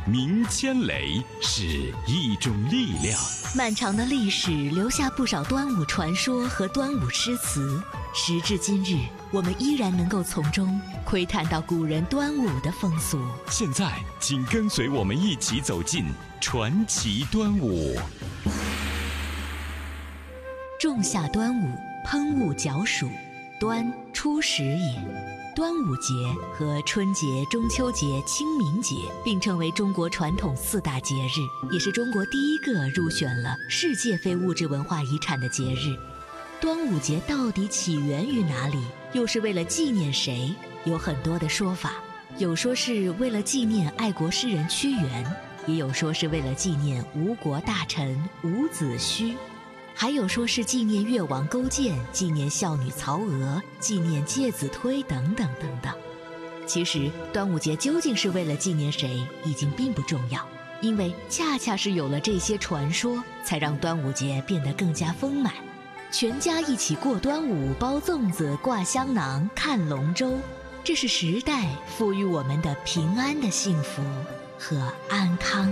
鸣千雷是一种力量。 漫长的历史留下不少端午传说和端午诗词，时至今日，我们依然能够从中窥探到古人端午的风俗。 现在，请跟随我们一起走进传奇端午。 仲夏端午，喷雾角暑，端，初始也。端午节和春节、中秋节、清明节并称为中国传统4大节日，也是中国第一个入选了世界非物质文化遗产的节日。端午节到底起源于哪里？又是为了纪念谁？有很多的说法，有说是为了纪念爱国诗人屈原，也有说是为了纪念吴国大臣伍子胥，还有说是纪念越王勾践，纪念孝女曹娥，纪念介子推等等等等。其实端午节究竟是为了纪念谁，已经并不重要，因为恰恰是有了这些传说，才让端午节变得更加丰满。全家一起过端午，包粽子，挂香囊，看龙舟，这是时代赋予我们的平安的幸福和安康。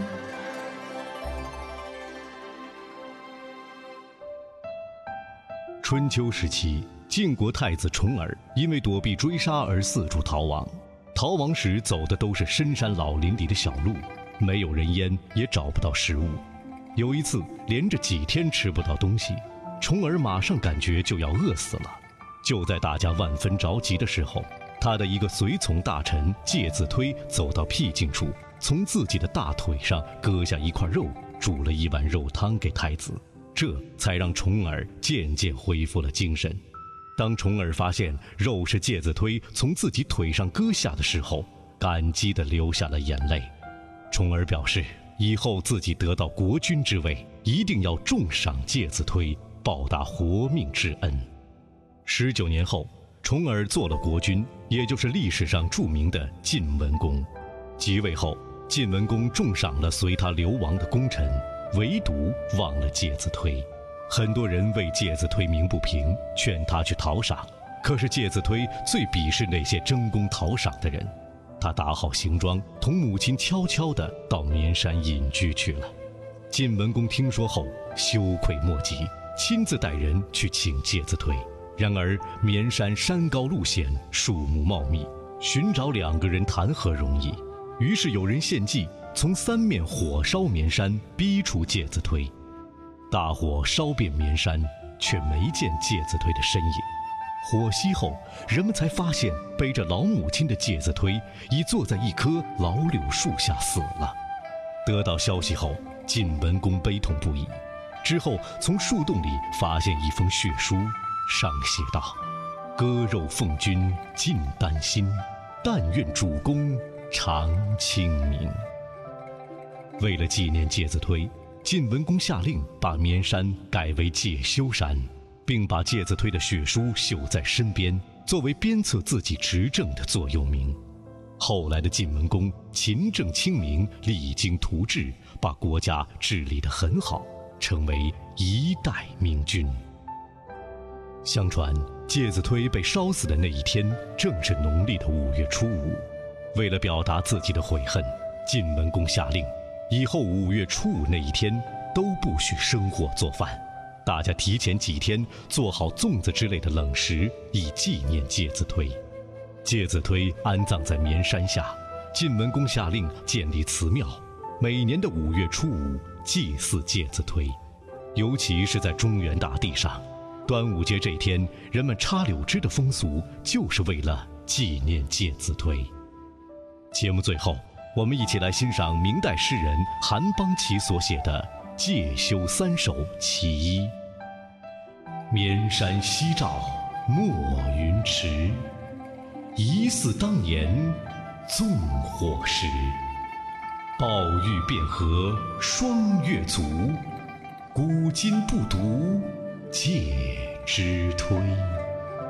春秋时期，晋国太子重耳因为躲避追杀而四处逃亡。逃亡时走的都是深山老林里的小路，没有人烟，也找不到食物。有一次，连着几天吃不到东西，重耳马上感觉就要饿死了。就在大家万分着急的时候，他的一个随从大臣介子推走到僻静处，从自己的大腿上割下一块肉，煮了一碗肉汤给太子。这才让重耳渐渐恢复了精神。当重耳发现肉是介子推从自己腿上割下的时候，感激地流下了眼泪。重耳表示，以后自己得到国君之位，一定要重赏介子推，报答活命之恩。19年后，重耳做了国君，也就是历史上著名的晋文公。即位后，晋文公重赏了随他流亡的功臣，唯独忘了介子推。很多人为介子推鸣不平，劝他去讨赏，可是介子推最鄙视那些争功讨赏的人。他打好行装，同母亲悄悄地到绵山隐居去了。晋文公听说后羞愧莫及，亲自带人去请介子推。然而绵山山高路险，树木茂密，寻找2个人谈何容易。于是有人献计，从3面火烧绵山，逼出介子推。大火烧遍绵山，却没见介子推的身影。火熄后，人们才发现背着老母亲的介子推已坐在一棵老柳树下死了。得到消息后，晋文公悲痛不已。之后从树洞里发现一封血书，上写道：割肉奉君尽丹心，但愿主公常清明。为了纪念介子推，晋文公下令把绵山改为介休山，并把介子推的血书绣在身边，作为鞭策自己执政的座右铭。后来的晋文公勤政清明，励精图治，把国家治理得很好，成为一代明君。相传介子推被烧死的那一天正是农历的5月初5。为了表达自己的悔恨，晋文公下令，以后5月初5那一天都不许生火做饭，大家提前几天做好粽子之类的冷食，以纪念介子推。介子推安葬在绵山下，晋文公下令建立祠庙，每年的5月初5祭祀介子推。尤其是在中原大地上，端午节这天，人们插柳枝的风俗就是为了纪念介子推。节目最后，我们一起来欣赏明代诗人韩邦奇所写的《介休3首·其一》。绵山夕照暮云迟，疑似当年纵火时。宝玉卞和双月足，古今不独介之推。